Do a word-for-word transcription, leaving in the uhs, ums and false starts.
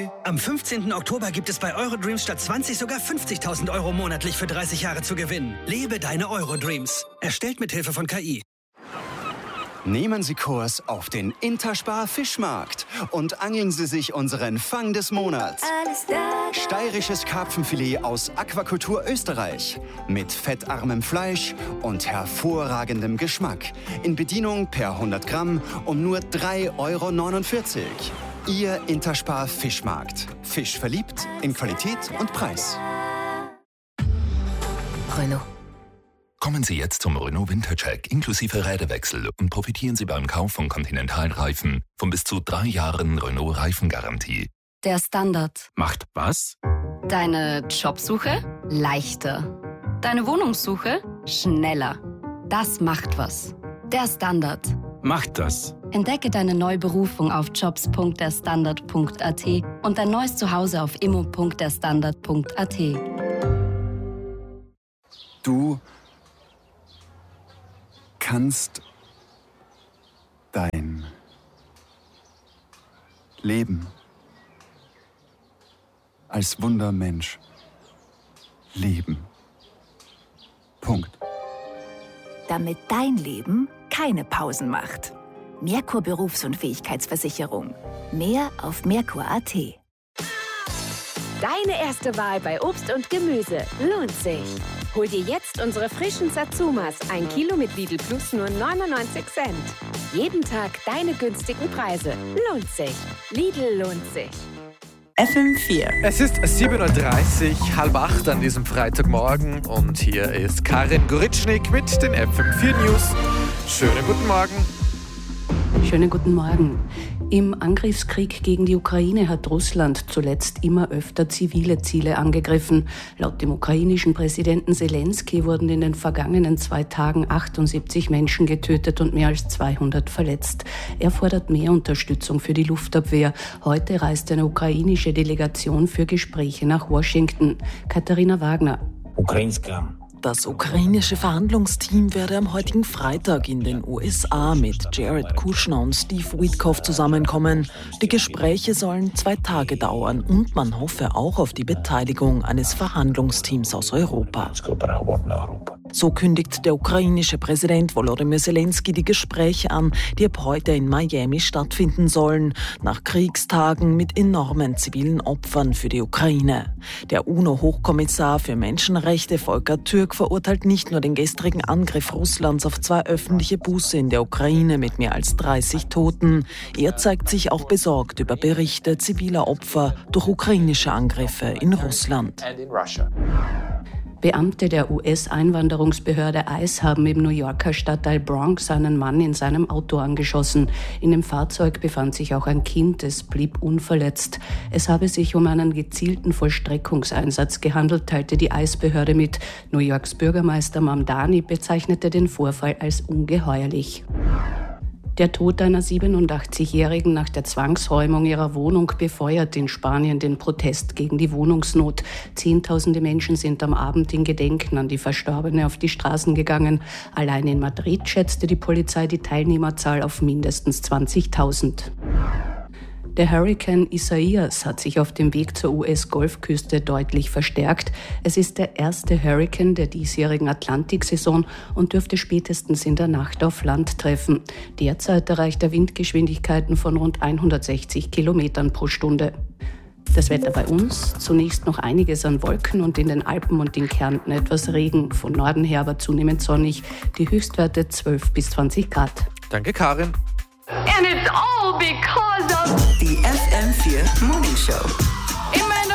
Am fünfzehnten Oktober gibt es bei Eurodreams statt zwanzig sogar fünfzigtausend Euro monatlich für dreißig Jahre zu gewinnen. Lebe deine Eurodreams. Erstellt mit Hilfe von K I. Nehmen Sie Kurs auf den Interspar Fischmarkt und angeln Sie sich unseren Fang des Monats. Steirisches Karpfenfilet aus Aquakultur Österreich. Mit fettarmem Fleisch und hervorragendem Geschmack. In Bedienung per hundert Gramm um nur drei Euro neunundvierzig. Ihr Interspar Fischmarkt. Fisch verliebt in Qualität und Preis. Renault. Kommen Sie jetzt zum Renault Wintercheck inklusive Räderwechsel und profitieren Sie beim Kauf von Continental-Reifen von bis zu drei Jahren Renault-Reifengarantie. Der Standard. Macht was? Deine Jobsuche leichter. Deine Wohnungssuche schneller. Das macht was. Der Standard. Macht das. Entdecke deine neue Berufung auf jobs punkt der standard punkt a t und dein neues Zuhause auf immo punkt der standard punkt a t. Du kannst dein Leben als Wundermensch leben. Punkt. Damit dein Leben keine Pausen macht. Merkur Berufsunfähigkeitsversicherung. Mehr auf merkur punkt a t. Deine erste Wahl bei Obst und Gemüse lohnt sich. Hol dir jetzt unsere frischen Satsumas, ein Kilo mit Lidl Plus nur neunundneunzig Cent. Jeden Tag deine günstigen Preise. Lohnt sich. Lidl lohnt sich. F M vier. Es ist sieben Uhr dreißig, halb acht an diesem Freitagmorgen und hier ist Karin Goritschnik mit den F M vier News. Schönen guten Morgen. Schönen guten Morgen. Im Angriffskrieg gegen die Ukraine hat Russland zuletzt immer öfter zivile Ziele angegriffen. Laut dem ukrainischen Präsidenten Zelensky wurden in den vergangenen zwei Tagen achtundsiebzig Menschen getötet und mehr als zweihundert verletzt. Er fordert mehr Unterstützung für die Luftabwehr. Heute reist eine ukrainische Delegation für Gespräche nach Washington. Katharina Wagner. Das ukrainische Verhandlungsteam werde am heutigen Freitag in den U S A mit Jared Kushner und Steve Witkoff zusammenkommen. Die Gespräche sollen zwei Tage dauern und man hoffe auch auf die Beteiligung eines Verhandlungsteams aus Europa. So kündigt der ukrainische Präsident Volodymyr Zelensky die Gespräche an, die ab heute in Miami stattfinden sollen, nach Kriegstagen mit enormen zivilen Opfern für die Ukraine. Der UNO-Hochkommissar für Menschenrechte Volker Türk verurteilt nicht nur den gestrigen Angriff Russlands auf zwei öffentliche Busse in der Ukraine mit mehr als dreißig Toten. Er zeigt sich auch besorgt über Berichte ziviler Opfer durch ukrainische Angriffe in Russland. Beamte der U S-Einwanderungsbehörde ICE haben im New Yorker Stadtteil Bronx einen Mann in seinem Auto angeschossen. In dem Fahrzeug befand sich auch ein Kind, es blieb unverletzt. Es habe sich um einen gezielten Vollstreckungseinsatz gehandelt, teilte die ICE-Behörde mit. New Yorks Bürgermeister Mamdani bezeichnete den Vorfall als ungeheuerlich. Der Tod einer siebenundachtzigjährigen nach der Zwangsräumung ihrer Wohnung befeuert in Spanien den Protest gegen die Wohnungsnot. Zehntausende Menschen sind am Abend in Gedenken an die Verstorbene auf die Straßen gegangen. Allein in Madrid schätzte die Polizei die Teilnehmerzahl auf mindestens zwanzigtausend. Der Hurrikan Isaias hat sich auf dem Weg zur U S-Golfküste deutlich verstärkt. Es ist der erste Hurrikan der diesjährigen Atlantiksaison und dürfte spätestens in der Nacht auf Land treffen. Derzeit erreicht er Windgeschwindigkeiten von rund hundertsechzig Kilometern pro Stunde. Das Wetter bei uns, zunächst noch einiges an Wolken und in den Alpen und in Kärnten etwas Regen. Von Norden her aber zunehmend sonnig, die Höchstwerte zwölf bis zwanzig Grad. Danke, Karin. And it's all because of Die F M vier Morning Show.